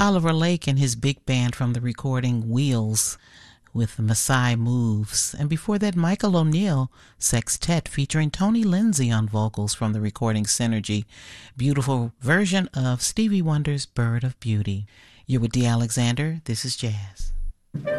Oliver Lake and his big band from the recording Wheels with Maasai Moves. And before that, Michael O'Neill Sextet featuring Tony Lindsay on vocals from the recording Synergy. Beautiful version of Stevie Wonder's Bird of Beauty. You're with Dee Alexander. This is Jazz.